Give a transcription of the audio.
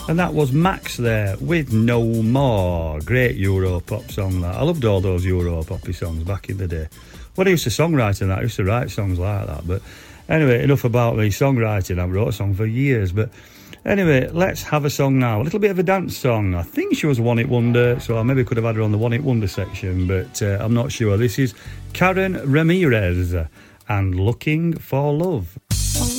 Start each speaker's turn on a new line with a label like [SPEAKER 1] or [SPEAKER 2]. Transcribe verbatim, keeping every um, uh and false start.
[SPEAKER 1] And that was Max there with No More. Great Europop song that. I loved all those Europoppy songs back in the day. Well, I used to songwrite and that. I used to write songs like that. But anyway, enough about me songwriting. I wrote a song for years. But anyway, let's have a song now. A little bit of a dance song. I think she was a one-hit wonder, so I maybe could have had her on the one-hit wonder section, but uh, I'm not sure. This is Karen Ramirez and Looking for Love.